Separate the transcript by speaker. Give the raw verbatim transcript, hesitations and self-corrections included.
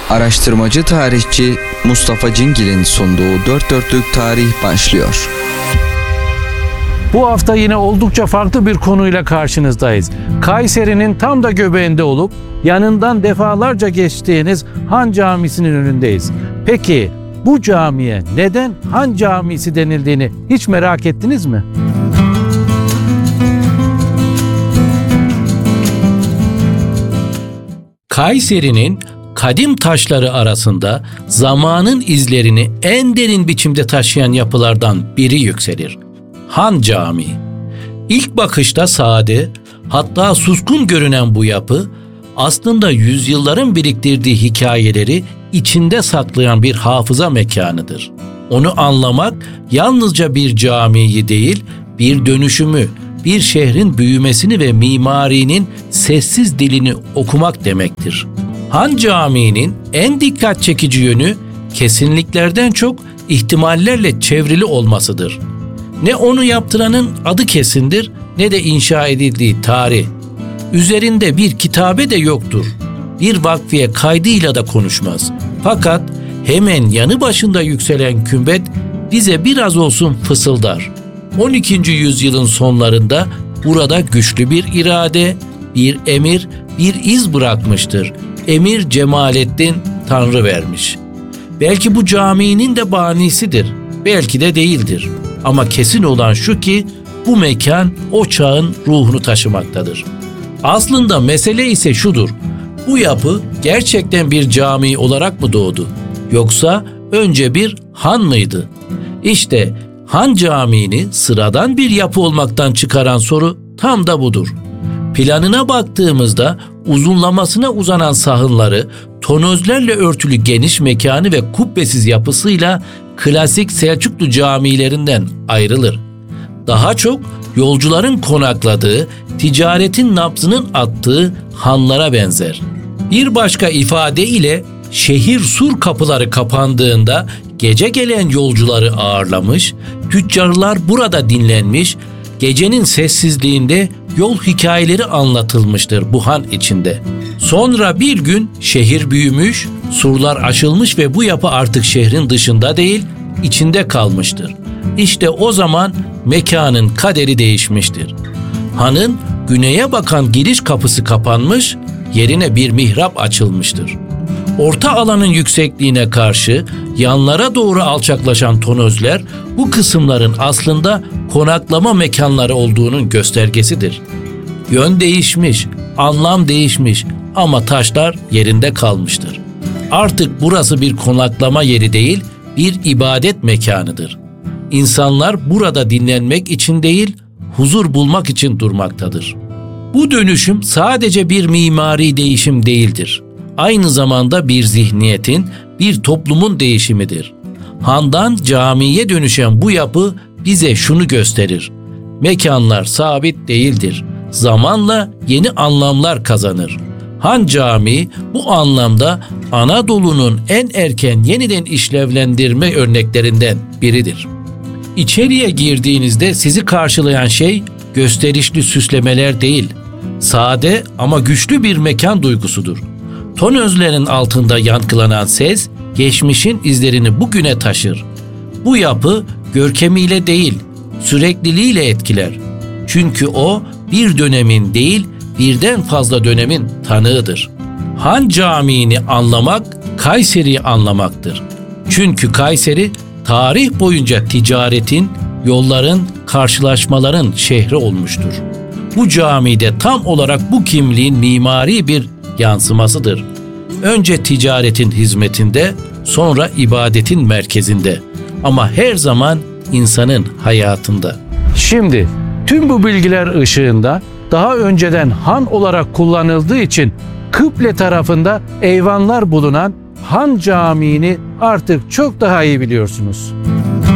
Speaker 1: Araştırmacı tarihçi Mustafa Cingil'in sunduğu Dört Dörtlük Tarih başlıyor.
Speaker 2: Bu hafta yine oldukça farklı bir konuyla karşınızdayız. Kayseri'nin tam da göbeğinde olup yanından defalarca geçtiğiniz Han Camisi'nin önündeyiz. Peki bu camiye neden Han Camisi denildiğini hiç merak ettiniz mi?
Speaker 3: Kayseri'nin kadim taşları arasında zamanın izlerini en derin biçimde taşıyan yapılardan biri yükselir. Han Camii. İlk bakışta sade, hatta suskun görünen bu yapı, aslında yüzyılların biriktirdiği hikayeleri içinde saklayan bir hafıza mekanıdır. Onu anlamak yalnızca bir camiyi değil, bir dönüşümü, bir şehrin büyümesini ve mimarinin sessiz dilini okumak demektir. Han Camii'nin en dikkat çekici yönü kesinliklerden çok ihtimallerle çevrili olmasıdır. Ne onu yaptıranın adı kesindir ne de inşa edildiği tarih. Üzerinde bir kitabe de yoktur. Bir vakfiye kaydıyla da konuşmaz. Fakat hemen yanı başında yükselen kümbet bize biraz olsun fısıldar. on ikinci yüzyılın sonlarında burada güçlü bir irade, bir emir, bir iz bırakmıştır. Emir Cemalettin Tanrı vermiş. Belki bu caminin de banisidir, belki de değildir. Ama kesin olan şu ki bu mekan o çağın ruhunu taşımaktadır. Aslında mesele ise şudur. Bu yapı gerçekten bir cami olarak mı doğdu? Yoksa önce bir han mıydı? İşte Han Camii'ni sıradan bir yapı olmaktan çıkaran soru tam da budur. Planına baktığımızda uzunlamasına uzanan sahınları, tonözlerle örtülü geniş mekanı ve kubbesiz yapısıyla klasik Selçuklu camilerinden ayrılır. Daha çok yolcuların konakladığı, ticaretin nabzının attığı hanlara benzer. Bir başka ifade ile şehir sur kapıları kapandığında gece gelen yolcuları ağırlamış, tüccarlar burada dinlenmiş, gecenin sessizliğinde yol hikayeleri anlatılmıştır bu han içinde. Sonra bir gün şehir büyümüş, surlar aşılmış ve bu yapı artık şehrin dışında değil, içinde kalmıştır. İşte o zaman mekanın kaderi değişmiştir. Hanın güneye bakan giriş kapısı kapanmış, yerine bir mihrap açılmıştır. Orta alanın yüksekliğine karşı yanlara doğru alçaklaşan tonözler bu kısımların aslında konaklama mekanları olduğunun göstergesidir. Yön değişmiş, anlam değişmiş ama taşlar yerinde kalmıştır. Artık burası bir konaklama yeri değil, bir ibadet mekanıdır. İnsanlar burada dinlenmek için değil, huzur bulmak için durmaktadır. Bu dönüşüm sadece bir mimari değişim değildir. Aynı zamanda bir zihniyetin, bir toplumun değişimidir. Handan camiye dönüşen bu yapı bize şunu gösterir. Mekanlar sabit değildir. Zamanla yeni anlamlar kazanır. Han Camii bu anlamda Anadolu'nun en erken yeniden işlevlendirme örneklerinden biridir. İçeriye girdiğinizde sizi karşılayan şey gösterişli süslemeler değil, sade ama güçlü bir mekan duygusudur. Tonözlerin altında yankılanan ses, geçmişin izlerini bugüne taşır. Bu yapı görkemiyle değil, sürekliliğiyle etkiler. Çünkü o bir dönemin değil, birden fazla dönemin tanığıdır. Han Camii'ni anlamak, Kayseri'yi anlamaktır. Çünkü Kayseri, tarih boyunca ticaretin, yolların, karşılaşmaların şehri olmuştur. Bu camide tam olarak bu kimliğin mimari bir yansımasıdır. Önce ticaretin hizmetinde, sonra ibadetin merkezinde. Ama her zaman insanın hayatında.
Speaker 2: Şimdi tüm bu bilgiler ışığında daha önceden han olarak kullanıldığı için kıble tarafında eyvanlar bulunan Han Camii'ni artık çok daha iyi biliyorsunuz.